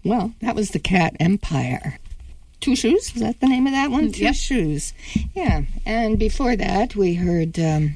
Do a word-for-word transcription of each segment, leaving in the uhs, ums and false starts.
Well, that was the Cat Empire. Two Shoes, was that the name of that one? Two Yep. Shoes. Yeah, and before that, we heard um,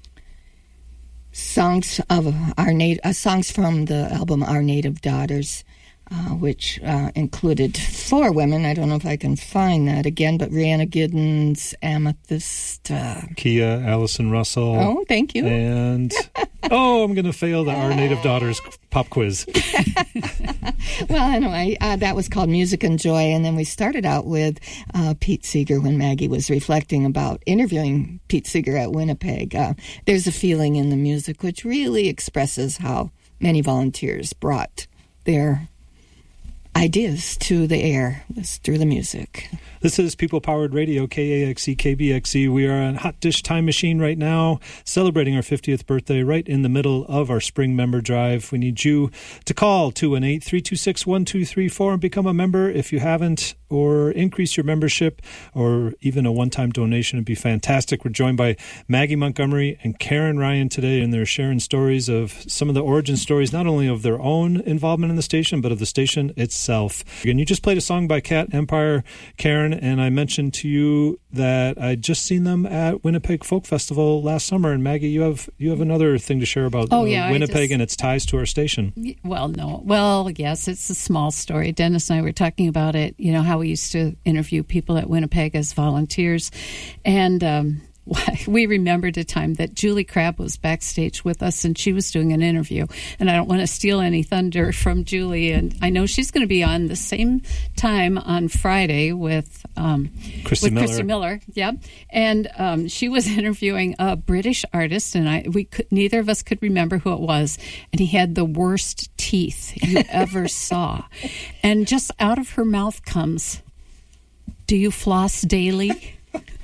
songs of our nat- uh, songs from the album Our Native Daughters, uh, which uh, included four women. I don't know if I can find that again, but Rihanna Giddens, Amethyst. Uh, Kia, Allison Russell. oh, thank you. And, oh, I'm going to fail the Our Native Daughters pop quiz. Well, anyway, uh, that was called Music and Joy, and then we started out with uh, Pete Seeger when Maggie was reflecting about interviewing Pete Seeger at Winnipeg. Uh, there's a feeling in the music which really expresses how many volunteers brought their ideas to the air was through the music. This is People-Powered Radio, K A X E, K B X E. We are on Hot Dish Time Machine right now, celebrating our fiftieth birthday right in the middle of our spring member drive. We need you to call two one eight, three two six, one two three four and become a member if you haven't, or increase your membership, or even a one-time donation would be fantastic. We're joined by Maggie Montgomery and Karen Ryan today, and they're sharing stories of some of the origin stories, not only of their own involvement in the station, but of the station itself. And you just played a song by Cat Empire, Karen, and I mentioned to you that I'd just seen them at Winnipeg Folk Festival last summer. And Maggie, you have you have another thing to share about Oh, uh, yeah, Winnipeg just, and its ties to our station. Well, no. Well, yes, it's a small story. Dennis and I were talking about it, you know, how we used to interview people at Winnipeg as volunteers. And um, we remembered a time that Julie Crabb was backstage with us, and she was doing an interview. And I don't want to steal any thunder from Julie. And I know she's going to be on the same time on Friday with um, Christy with Miller. Christy Miller. Yeah, and um, she was interviewing a British artist, and I we could, neither of us could remember who it was. And he had the worst teeth you ever saw. And just out of her mouth comes, "Do you floss daily?"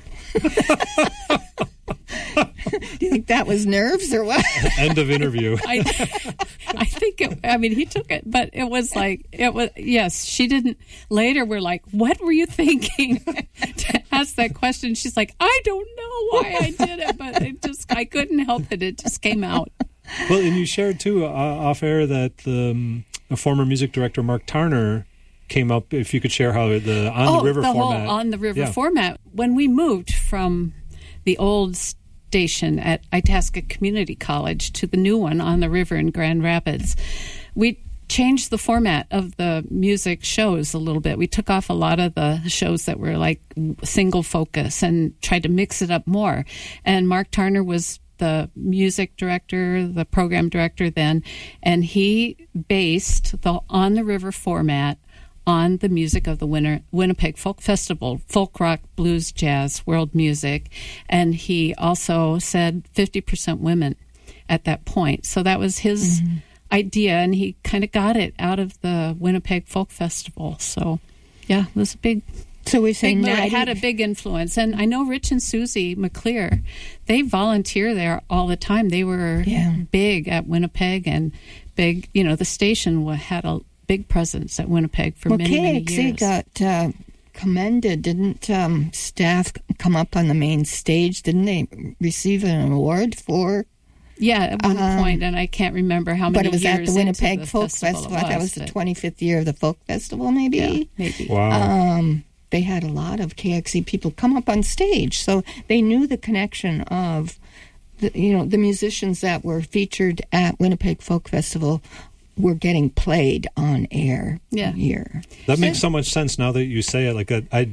Do you think that was nerves or what? End of interview. I, I think it, I mean, he took it, but it was like, it was, yes, she didn't. Later, we're like, what were you thinking to ask that question? She's like, I don't know why I did it, but it just, I couldn't help it. It just came out. Well, and you shared, too, uh, off air that um, a former music director, Mark Tarner, came up, if you could share how the On oh, the River the format. whole On the River yeah. format. When we moved from the old station at Itasca Community College to the new one on the river in Grand Rapids, we changed the format of the music shows a little bit. We took off a lot of the shows that were like single focus and tried to mix it up more. And Mark Tarner was the music director, the program director then, and he based the On the River format on the music of the Winter, Winnipeg Folk Festival, folk rock, blues, jazz, world music. And he also said fifty percent women at that point. So that was his mm-hmm. idea, and he kind of got it out of the Winnipeg Folk Festival. So, yeah, it was a big... So we say it had a big influence. And I know Rich and Susie McClear, they volunteer there all the time. They were yeah. big at Winnipeg, and big, you know, the station had a big presence at Winnipeg for well, many, K X E many years. got uh, commended. Didn't um, staff come up on the main stage? Didn't they receive an award for? Yeah, at one um, point, and I can't remember how many years. But it was years at the Winnipeg the Folk festival. Festival. It I thought it was the twenty-fifth year of the Folk Festival, maybe? Yeah, maybe. Wow. Um, they had a lot of K X E people come up on stage, so they knew the connection of, the, you know, the musicians that were featured at Winnipeg Folk Festival were getting played on air yeah. here. That makes so much sense now that you say it. Like I, I,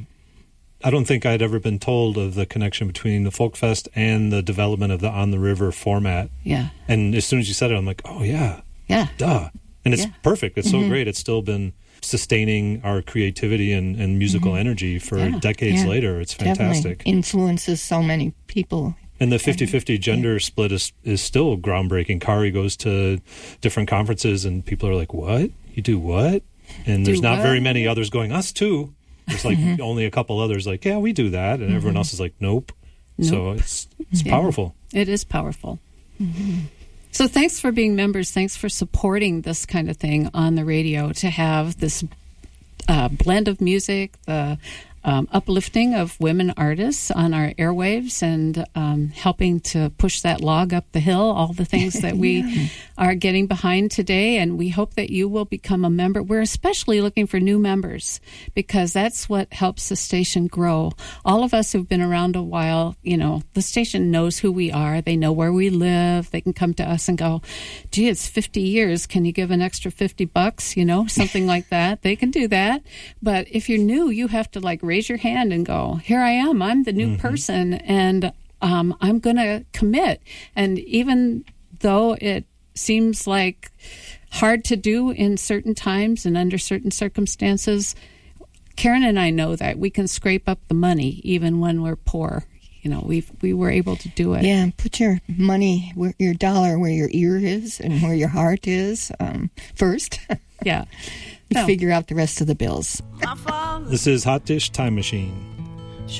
I don't think I'd ever been told of the connection between the Folk Fest and the development of the On the River format. Yeah. And as soon as you said it, I'm like, oh, yeah. Yeah. Duh. And it's yeah. perfect. It's mm-hmm. so great. It's still been sustaining our creativity and, and musical mm-hmm. energy for yeah. decades yeah. later. It's fantastic. Definitely influences so many people. And the fifty-fifty gender yeah. split is is still groundbreaking. Kari goes to different conferences and people are like, what? You do what? And there's do not what? very many others going, us too. There's like mm-hmm. only a couple others like, yeah, we do that. And mm-hmm. everyone else is like, nope. nope. So it's it's yeah. powerful. It is powerful. Mm-hmm. So thanks for being members. Thanks for supporting this kind of thing on the radio, to have this uh, blend of music, the um, uplifting of women artists on our airwaves and um, helping to push that log up the hill, all the things that we yeah. are getting behind today. And we hope that you will become a member. We're especially looking for new members because that's what helps the station grow. All of us who've been around a while, you know, the station knows who we are. They know where we live. They can come to us and go, gee, it's fifty years. Can you give an extra fifty bucks? You know, something like that. They can do that. But if you're new, you have to like raise your hand and go, here I am. I'm the new mm-hmm. person and um, I'm going to commit. And even though it seems like hard to do in certain times and under certain circumstances, Karen and I know that we can scrape up the money even when we're poor. You know, we we were able to do it. Yeah, put your money, where, your dollar where your ear is and where your heart is um, first. Yeah. No. Figure out the rest of the bills. This is Hot Dish Time Machine.